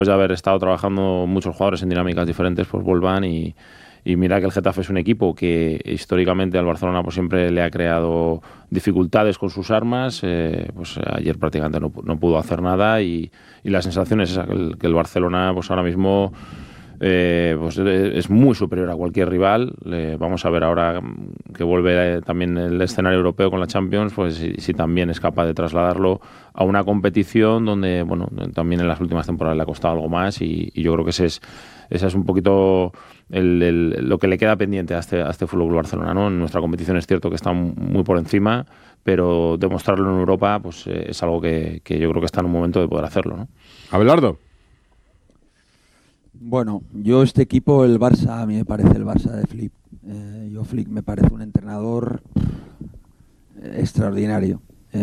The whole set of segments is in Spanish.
de haber estado trabajando muchos jugadores en dinámicas diferentes, pues vuelvan y mira que el Getafe es un equipo que históricamente al Barcelona pues siempre le ha creado dificultades con sus armas. Pues ayer prácticamente no pudo hacer nada y la sensación es esa, que el Barcelona pues ahora mismo pues es muy superior a cualquier rival. Vamos a ver ahora que vuelve también el escenario europeo con la Champions, pues si también es capaz de trasladarlo a una competición donde, bueno, también en las últimas temporadas le ha costado algo más y yo creo que esa es un poquito lo que le queda pendiente a este Fútbol Club Barcelona, ¿no? En nuestra competición es cierto que está muy por encima, pero demostrarlo en Europa pues es algo que yo creo que está en un momento de poder hacerlo, ¿no? Abelardo. Bueno, yo este equipo, el Barça, a mí me parece el Barça de Flick. Yo Flick me parece un entrenador extraordinario.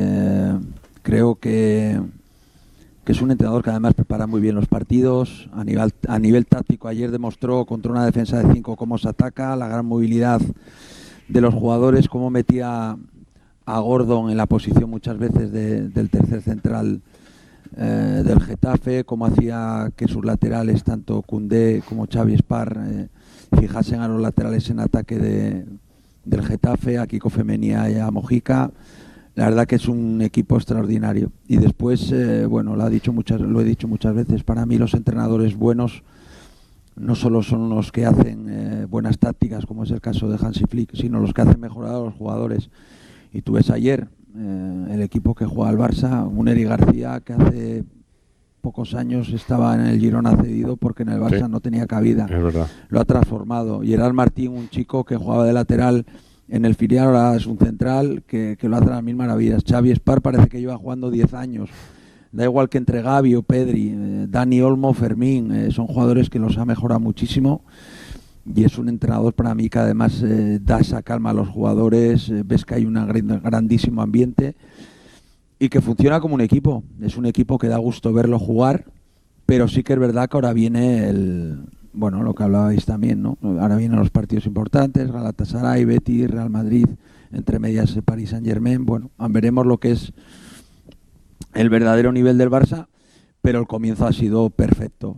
Creo que es un entrenador que además prepara muy bien los partidos. A nivel táctico, ayer demostró contra una defensa de 5 cómo se ataca, la gran movilidad de los jugadores, cómo metía a Gordon en la posición muchas veces del tercer central del Getafe, cómo hacía que sus laterales, tanto Koundé como Xavi Espar, fijasen a los laterales en ataque del Getafe, a Kiko Femenía y a Mojica. La verdad que es un equipo extraordinario. Y después, bueno, lo he dicho muchas veces, para mí los entrenadores buenos no solo son los que hacen buenas tácticas, como es el caso de Hansi Flick, sino los que hacen mejorar a los jugadores. Y tú ves ayer el equipo que juega al Barça, un Eri García que hace pocos años estaba en el Girona cedido porque en el Barça no tenía cabida. Es verdad. Lo ha transformado. Y Gerard Martín, un chico que jugaba de lateral en el filial, ahora es un central que lo hace a las mil maravillas. Xavi Espar parece que lleva jugando 10 años. Da igual que entre Gavi o Pedri, Dani Olmo, Fermín, son jugadores que los ha mejorado muchísimo. Y es un entrenador para mí que además da esa calma a los jugadores, ves que hay un grandísimo ambiente y que funciona como un equipo. Es un equipo que da gusto verlo jugar, pero sí que es verdad que ahora viene bueno, lo que hablabais también, ¿no? Ahora vienen los partidos importantes, Galatasaray, Betis, Real Madrid, entre medias Paris Saint-Germain. Bueno, veremos lo que es el verdadero nivel del Barça, pero el comienzo ha sido perfecto.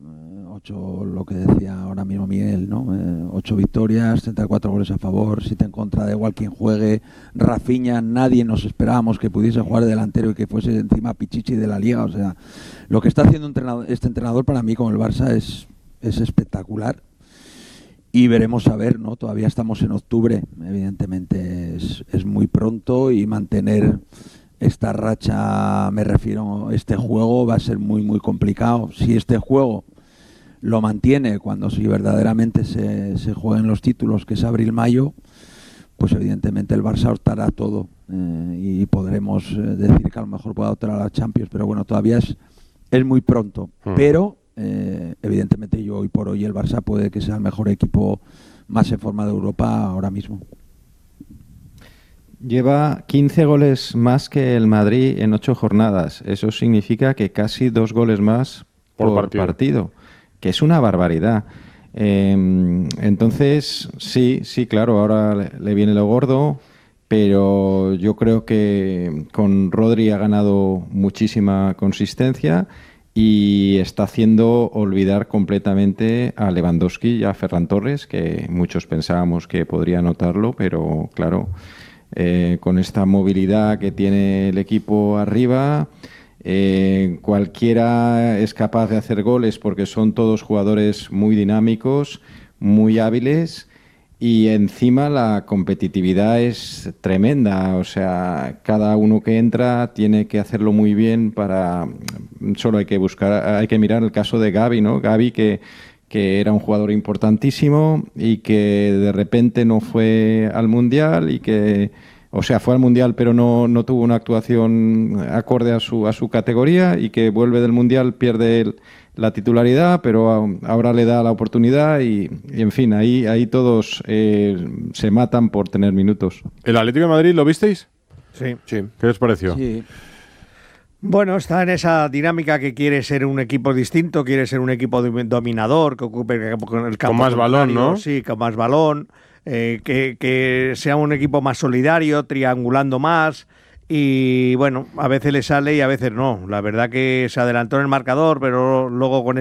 8, lo que decía ahora mismo Miguel, ¿no? 8 victorias, 34 goles a favor, 7 en contra, da igual quien juegue. Rafinha, nadie nos esperábamos que pudiese jugar de delantero y que fuese encima Pichichi de la Liga. O sea, lo que está haciendo este entrenador para mí con el Barça es espectacular. Y veremos a ver, ¿no? Todavía estamos en octubre, evidentemente es muy pronto y mantener esta racha, me refiero, este juego va a ser muy, muy complicado. Si este juego lo mantiene cuando si verdaderamente se jueguen los títulos, que es abril-mayo, pues evidentemente el Barça optará a todo y podremos decir que a lo mejor pueda optar a la Champions, pero bueno, todavía es muy pronto. Pero evidentemente hoy por hoy el Barça puede que sea el mejor equipo más en forma de Europa ahora mismo. Lleva 15 goles más que el Madrid en 8 jornadas. Eso significa que casi 2 goles más por partido, que es una barbaridad. Entonces, sí, claro, ahora le viene lo gordo, pero yo creo que con Rodri ha ganado muchísima consistencia y está haciendo olvidar completamente a Lewandowski y a Ferran Torres, que muchos pensábamos que podría anotarlo, pero claro, con esta movilidad que tiene el equipo arriba, cualquiera es capaz de hacer goles porque son todos jugadores muy dinámicos, muy hábiles y encima la competitividad es tremenda. O sea, cada uno que entra tiene que hacerlo muy bien solo hay que mirar el caso de Gavi, ¿no? Gavi que era un jugador importantísimo y que de repente no fue al Mundial fue al Mundial pero no tuvo una actuación acorde a su categoría y que vuelve del Mundial, pierde la titularidad, pero ahora le da la oportunidad y en fin, ahí todos se matan por tener minutos. ¿El Atlético de Madrid lo visteis? Sí. ¿Qué les pareció? Sí. Bueno, está en esa dinámica que quiere ser un equipo distinto, quiere ser un equipo dominador, que ocupe el campo con más balón, ¿no? Sí, con más balón, que sea un equipo más solidario, triangulando más. Y bueno, a veces le sale y a veces no. La verdad que se adelantó en el marcador, pero luego con